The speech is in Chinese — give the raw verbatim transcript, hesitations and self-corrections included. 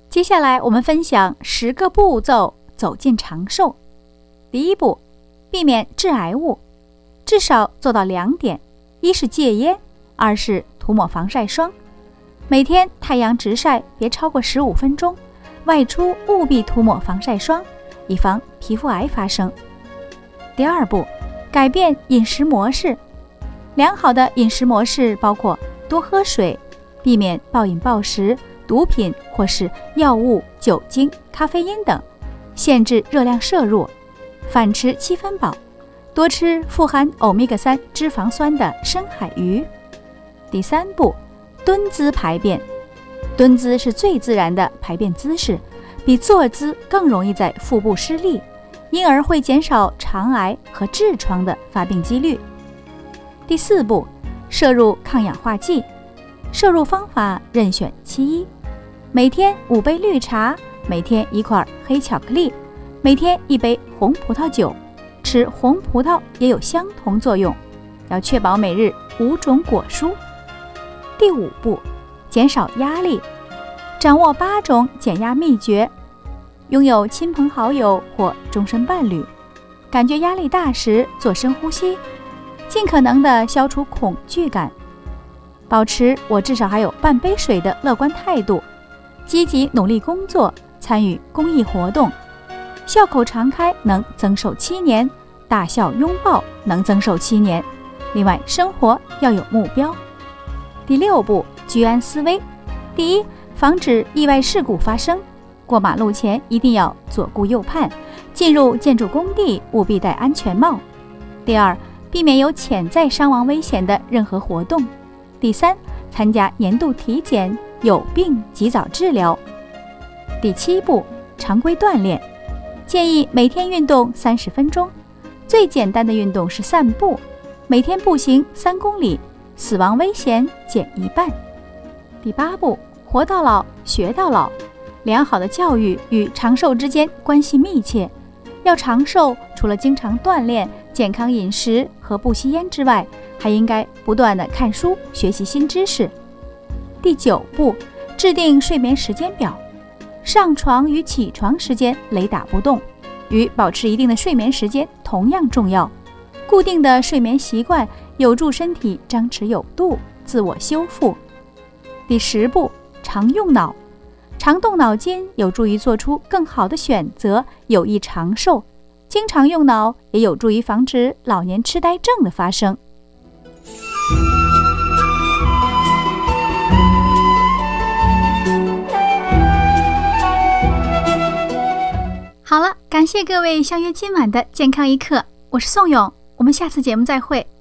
接下来我们分享十个步骤走进长寿。第一步，避免致癌物，至少做到两点：一是戒烟，二是涂抹防晒霜。每天太阳直晒别超过十五分钟，外出务必涂抹防晒霜，以防皮肤癌发生。第二步，改变饮食模式。良好的饮食模式包括多喝水，避免暴饮暴食、毒品或是药物、酒精、咖啡因等，限制热量摄入，反吃七分饱，多吃富含欧米伽三脂肪酸的深海鱼。第三步，蹲姿排便。蹲姿是最自然的排便姿势，比坐姿更容易在腹部施力，因而会减少肠癌和痔疮的发病几率。第四步，摄入抗氧化剂。摄入方法任选其一：每天五杯绿茶，每天一块黑巧克力，每天一杯红葡萄酒。吃红葡萄也有相同作用，要确保每日五种果蔬。第五步，减少压力。掌握八种减压秘诀。拥有亲朋好友或终身伴侣，感觉压力大时做深呼吸，尽可能地消除恐惧感。保持我至少还有半杯水的乐观态度，积极努力工作，参与公益活动。笑口常开能增寿七年，大笑拥抱能增寿七年。另外，生活要有目标。第六步，居安思危。第一，防止意外事故发生。过马路前一定要左顾右盼，进入建筑工地务必戴安全帽。第二，避免有潜在伤亡危险的任何活动。第三，参加年度体检，有病及早治疗。第七步，常规锻炼。建议每天运动三十分钟，最简单的运动是散步，每天步行三公里，死亡危险减一半。第八步，活到老，学到老。良好的教育与长寿之间关系密切，要长寿，除了经常锻炼、健康饮食和不吸烟之外，还应该不断地看书，学习新知识。第九步，制定睡眠时间表。上床与起床时间雷打不动，与保持一定的睡眠时间同样重要。固定的睡眠习惯有助身体张弛有度，自我修复。第十步，常用脑。常动脑筋有助于做出更好的选择，有益长寿。经常用脑也有助于防止老年痴呆症的发生。好了，感谢各位相约今晚的健康一刻，我是宋勇，我们下次节目再会。